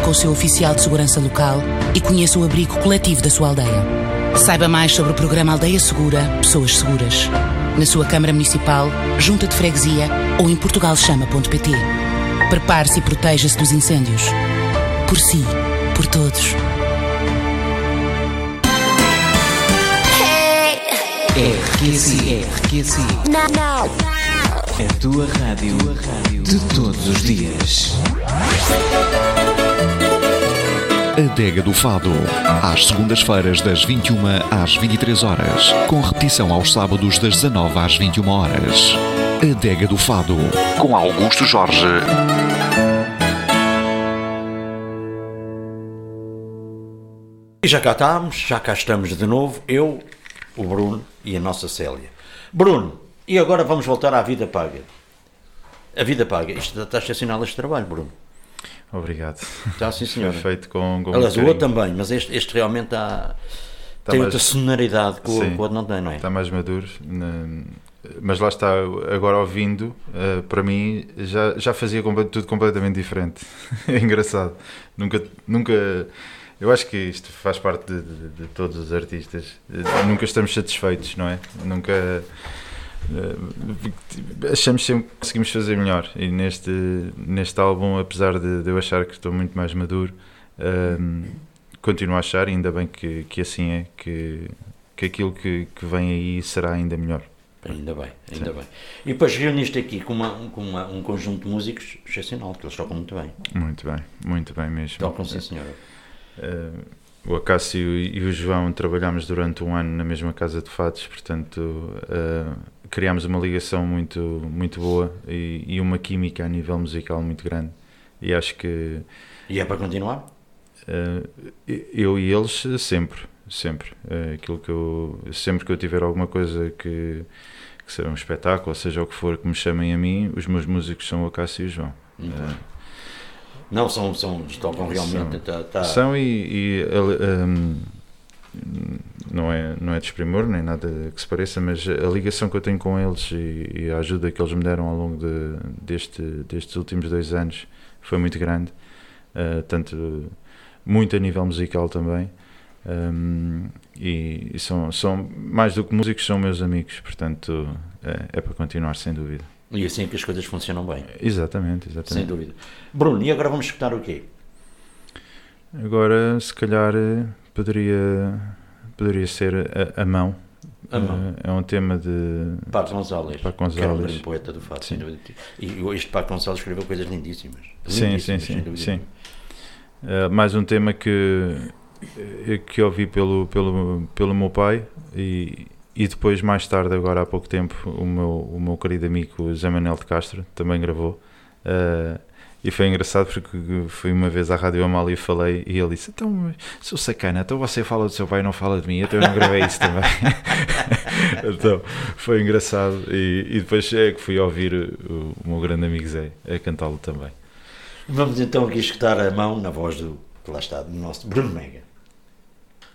com o seu oficial de segurança local e conheça o abrigo coletivo da sua aldeia. Saiba mais sobre o programa Aldeia Segura, Pessoas Seguras. Na sua Câmara Municipal, Junta de Freguesia ou em portugalchama.pt. Prepare-se e proteja-se dos incêndios. Por si, por todos. RQC. A tua rádio de todos os dias. Adega do Fado, às segundas-feiras das 21 às 23 horas, com repetição aos sábados das 19 às 21 horas. Adega do Fado, com Augusto Jorge. E já cá estamos de novo, eu, o Bruno e a nossa Célia. Bruno, e agora vamos voltar à vida paga. A vida paga, isto está excepcional este trabalho, Bruno. Obrigado. Está sim, senhor. Foi feito com aliás, o outro também, mas este realmente tem mais, outra sonoridade que o outro não tem, não é? Está mais maduro, mas lá está, agora ouvindo, para mim já fazia tudo completamente diferente. É engraçado. Nunca. Eu acho que isto faz parte de todos os artistas. Nunca estamos satisfeitos, não é? Nunca. Achamos sempre que conseguimos fazer melhor, e neste álbum, apesar de eu achar que estou muito mais maduro, continuo a achar, e ainda bem que assim é, que aquilo que vem aí será ainda melhor. Ainda bem. E depois reuniste aqui com um conjunto de músicos excepcional, que eles tocam muito bem. Muito bem mesmo. Tocam, sim, senhora. O Acácio e o João trabalhámos durante um ano na mesma casa de fados, portanto criámos uma ligação muito, muito boa e uma química a nível musical muito grande, e acho que... E é para continuar? Eu e eles sempre. Aquilo sempre que eu tiver alguma coisa que seja um espetáculo, ou seja o que for, que me chamem a mim, os meus músicos são o Acácio e o João. Não, tocam realmente. São não é desprimor, nem nada que se pareça, mas a ligação que eu tenho com eles e a ajuda que eles me deram ao longo destes últimos 2 anos foi muito grande, tanto muito a nível musical também, e são mais do que músicos, são meus amigos, portanto é para continuar, sem dúvida. E assim é que as coisas funcionam bem. Exatamente. Sem dúvida. Bruno, e agora vamos escutar o quê? Agora, se calhar, poderia ser a Mão. É um tema de Paco Gonzalez. Que é um grande poeta do fado, sem dúvida. E este Paco Gonzalez escreveu coisas lindíssimas. Sim. Mais um tema que ouvi pelo meu pai, e depois, mais tarde, agora há pouco tempo, o meu querido amigo Zé Manuel de Castro também gravou, e foi engraçado porque fui uma vez à Rádio Amália e falei, e ele disse: então, sou sacana, então você fala do seu pai e não fala de mim, então eu não gravei isso também. Então foi engraçado, e depois é que fui ouvir o meu grande amigo Zé a cantá-lo também. Vamos então aqui escutar a Mão na voz do, que lá está, do nosso Bruno Mega.